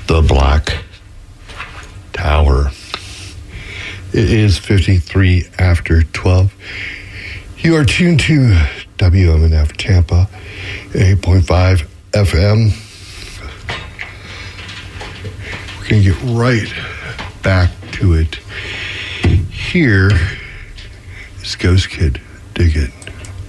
The Black Tower. It is 53 after 12. You are tuned to WMNF Tampa, 8.5 FM. We're going to get right back to it. Here is Ghost Kid. Dig it.